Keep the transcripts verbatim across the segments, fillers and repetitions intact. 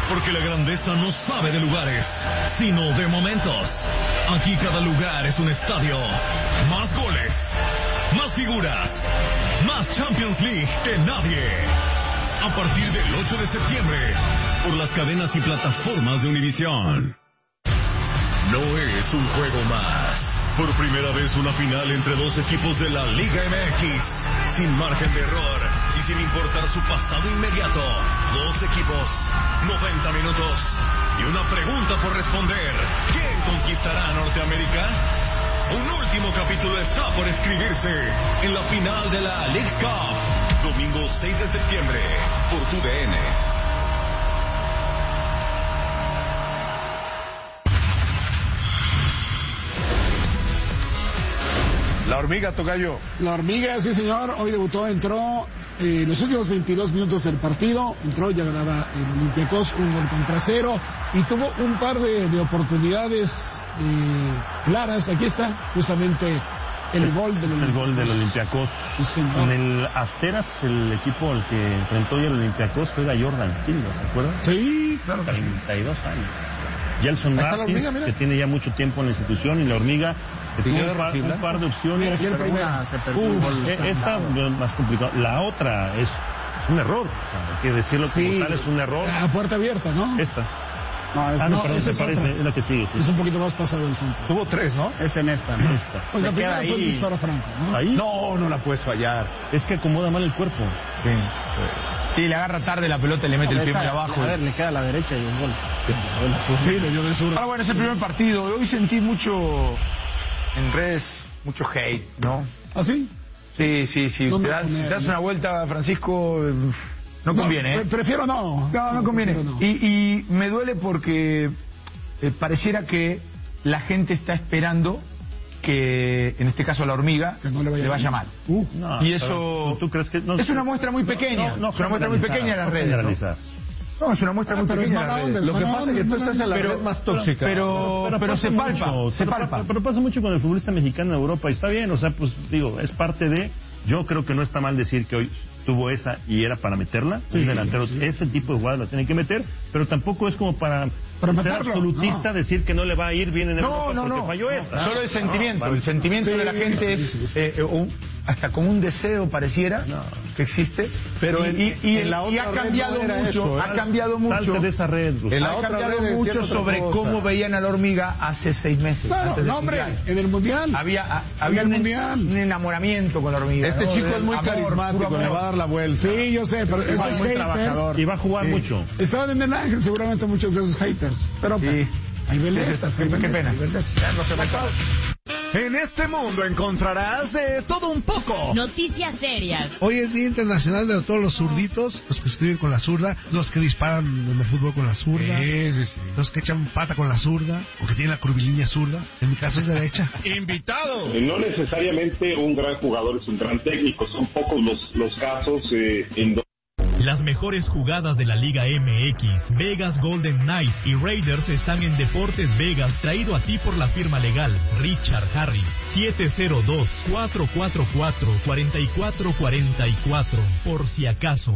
Porque la grandeza no sabe de lugares, sino de momentos. Aquí cada lugar es un estadio. Más goles, más figuras, más Champions League que nadie. A partir del ocho de septiembre, por las cadenas y plataformas de Univisión. No es un juego más. Por primera vez una final entre dos equipos de la Liga M X. Sin margen de error y sin importar su pasado inmediato. Dos equipos, noventa minutos y una pregunta por responder. ¿Quién conquistará a Norteamérica? Un último capítulo está por escribirse en la final de la Leagues Cup. Domingo seis de septiembre por tu D N. La hormiga, tocayo. La hormiga, sí señor, hoy debutó, entró en eh, los últimos veintidós minutos del partido, entró, ya ganaba el Olympiacos un gol contra cero y tuvo un par de, de oportunidades eh, claras. Aquí está justamente el, el gol del el gol del Olympiacos. Sí, en el Asteras, el equipo al que enfrentó ya el Olympiacos fue a Jordan Silva, ¿se acuerdan? Sí, claro. treinta y dos años. Gelson Martins, que tiene ya mucho tiempo en la institución, y la hormiga, que tuvo un par, un par de opciones. Mira, pero una, se perdió un gol. Esta es más complicada. La otra es, es un error. O sea, hay que decirlo sí, como tal, es un error. A puerta abierta, ¿no? Esta. No, es, ah, no, no, perdón, se es parece, otra. es la que sigue. Sí. Es un poquito más pasado del centro. Tuvo tres, ¿no? Es en esta, ¿no? Esta. Pues la primera fue el disparo franco, ¿no? Ahí. No, no la puedes fallar. Es que acomoda mal el cuerpo. Sí. Sí, le agarra tarde la pelota y le mete no, el pie esa, abajo. A ver, le queda a la derecha y el gol. Sí, le dio de sur. Ahora bueno, es el primer partido. Hoy sentí mucho en redes, mucho hate, ¿no? ¿Ah, sí? Sí, sí, sí. No te me das, conviene, te das ¿no? una vuelta, Francisco, no conviene, no, ¿eh? Prefiero no. No, no conviene. No. Y, y me duele porque eh, pareciera que la gente está esperando que, en este caso, la hormiga que no le vaya, le vaya mal. Uh, no, y eso ¿tú crees que no, es una muestra muy pequeña. No, no, no es una muestra muy pequeña en las redes. ¿no? No, es una muestra ah, muy pero pequeña es en las mala redes. onda, Lo que mala pasa es que onda, tú estás en la pero, red más tóxica. Pero, pero, pero se palpa, mucho, se pero, palpa. Pero pasa mucho con el futbolista mexicano en Europa y está bien, o sea, pues digo, es parte de... Yo creo que no está mal decir que hoy tuvo esa y era para meterla. Sí, un delantero, sí. Ese tipo de jugadas la tiene que meter, pero tampoco es como para, para ser matarlo, absolutista, no. Decir que no le va a ir bien en no, Europa no, porque no. falló esta. Solo el sentimiento, no, el sentimiento sí, de la gente sí, es sí, sí. Eh, un, hasta como un deseo pareciera no. que existe, pero y, en, y, y, en la y ha cambiado no mucho, eso, ha cambiado mucho. De esa red, en la ha otra cambiado red mucho sobre cosa. cómo veían a la hormiga hace seis meses. Claro, antes no, hombre, mundial. en el mundial. Había, había el un, mundial. un enamoramiento con la hormiga. Este ¿no? chico Del es muy amor, carismático, le va a dar la vuelta. Sí, yo sé, pero esos muy haters trabajador y va a jugar sí. mucho. Estaban en el Ángel seguramente muchos de esos haters, pero sí. hay veletas, sí, hay qué pena. No se En este mundo encontrarás de todo un poco. Noticias serias. Hoy es Día Internacional de todos los zurditos, los que escriben con la zurda, los que disparan en el fútbol con la zurda, sí, sí, sí. los que echan pata con la zurda, o que tienen la curvilínea zurda. En mi caso es derecha. ¡Invitado! No necesariamente un gran jugador es un gran técnico, son pocos los, los casos eh, en donde... Las mejores jugadas de la Liga M X, Vegas Golden Knights y Raiders están en Deportes Vegas, traído a ti por la firma legal Richard Harris, siete cero dos, cuatro cuatro cuatro, cuatro cuatro cuatro cuatro, por si acaso.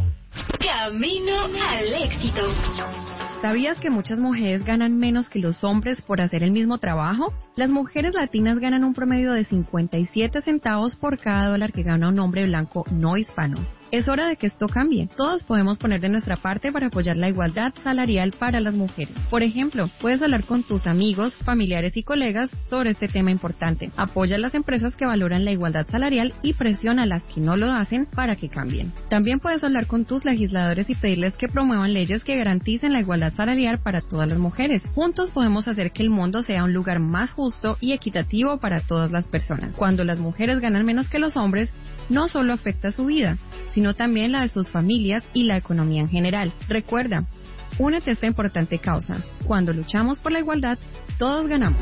Camino al éxito. ¿Sabías que muchas mujeres ganan menos que los hombres por hacer el mismo trabajo? Las mujeres latinas ganan un promedio de cincuenta y siete centavos por cada dólar que gana un hombre blanco no hispano. Es hora de que esto cambie. Todos podemos poner de nuestra parte para apoyar la igualdad salarial para las mujeres. Por ejemplo, puedes hablar con tus amigos, familiares y colegas sobre este tema importante. Apoya a las empresas que valoran la igualdad salarial y presiona a las que no lo hacen para que cambien. También puedes hablar con tus legisladores y pedirles que promuevan leyes que garanticen la igualdad salarial para todas las mujeres. Juntos podemos hacer que el mundo sea un lugar más justo y equitativo para todas las personas. Cuando las mujeres ganan menos que los hombres, no solo afecta su vida, sino también la de sus familias y la economía en general. Recuerda, únete a esta importante causa. Cuando luchamos por la igualdad, todos ganamos.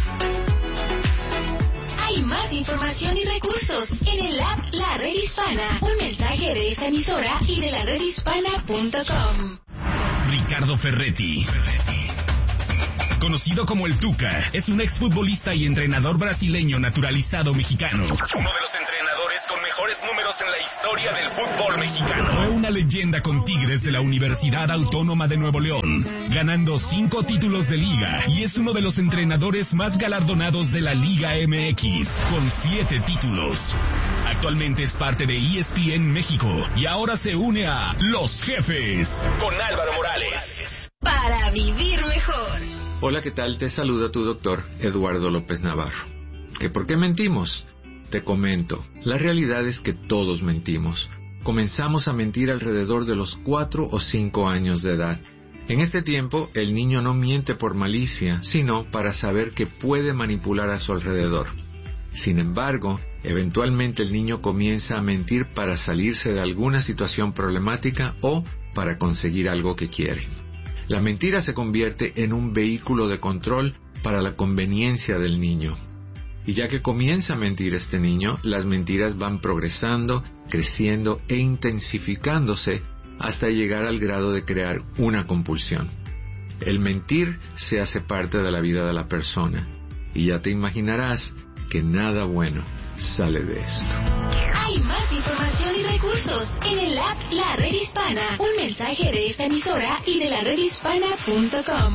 Hay más información y recursos en el app La Red Hispana. Un mensaje de esta emisora y de la red hispana punto com. Ricardo Ferretti, conocido como el Tuca, es un exfutbolista y entrenador brasileño naturalizado mexicano. Uno de los entrenadores con mejor mejores números en la historia del fútbol mexicano. Fue una leyenda con Tigres de la Universidad Autónoma de Nuevo León, ganando cinco títulos de liga y es uno de los entrenadores más galardonados de la Liga M X, con siete títulos. Actualmente es parte de E S P N México y ahora se une a Los Jefes con Álvaro Morales. Para vivir mejor. Hola, ¿qué tal? Te saluda tu doctor Eduardo López Navarro. ¿Que por qué mentimos? Te comento, la realidad es que todos mentimos. Comenzamos a mentir alrededor de los cuatro o cinco años de edad. En este tiempo, el niño no miente por malicia, sino para saber que puede manipular a su alrededor. Sin embargo, eventualmente el niño comienza a mentir para salirse de alguna situación problemática o para conseguir algo que quiere. La mentira se convierte en un vehículo de control para la conveniencia del niño. Y ya que comienza a mentir este niño, las mentiras van progresando, creciendo e intensificándose hasta llegar al grado de crear una compulsión. El mentir se hace parte de la vida de la persona, y ya te imaginarás que nada bueno sale de esto. Hay más información y recursos en el app La Red Hispana. Un mensaje de esta emisora y de la red hispana punto com.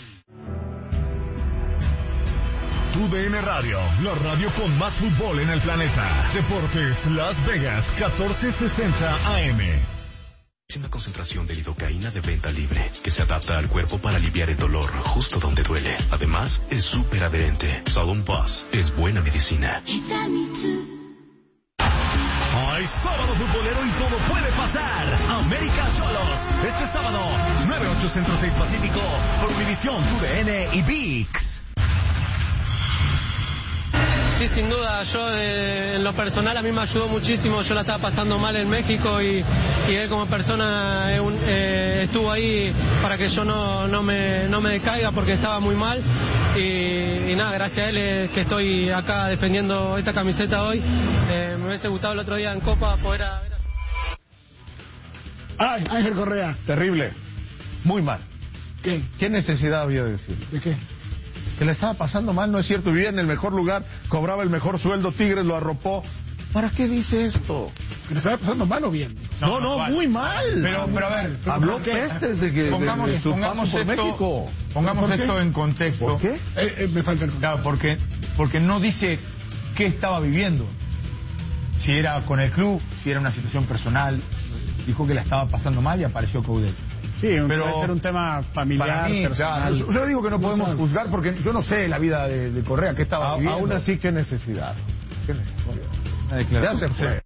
Tu D N Radio, la radio con más fútbol en el planeta. Deportes Las Vegas, catorce sesenta A M. Es una concentración de lidocaína de venta libre que se adapta al cuerpo para aliviar el dolor justo donde duele. Además, es súper adherente. Salon Plus es buena medicina. Hay sábado futbolero y todo puede pasar. América Xolos, este sábado, nueve ocho Centro seis Pacífico, por Univisión, Tu D N y ViX. Sí, sin duda, yo eh, en lo personal a mí me ayudó muchísimo, yo la estaba pasando mal en México y, y él como persona eh, un, eh, estuvo ahí para que yo no, no, me, no me decaiga porque estaba muy mal y, y nada, gracias a él es que estoy acá defendiendo esta camiseta hoy. Eh, me hubiese gustado el otro día en Copa poder a, ver a... Ay, Ángel Correa. Terrible, muy mal. ¿Qué? ¿Qué necesidad había de decirlo? ¿De qué? Que le estaba pasando mal, no es cierto, vivía en el mejor lugar, cobraba el mejor sueldo, Tigres lo arropó. ¿Para qué dice esto? ¿Que le estaba pasando mal o bien? No, no, no muy mal. Pero, pero a ver, habló pestes de que pongamos, de, de su pongamos paso por esto, México. Pongamos esto en contexto. ¿Por qué? Eh, eh, me falta el contexto. Claro, porque, porque no dice qué estaba viviendo. Si era con el club, si era una situación personal. Dijo que la estaba pasando mal y apareció Coudet. Sí, pero puede ser un tema familiar, para mí, personal. Claro, yo digo que no podemos no juzgar porque yo no sé la vida de, de Correa, que estaba A, viviendo. aún así, ¿qué necesidad? ¿Qué necesidad? Ya se fue.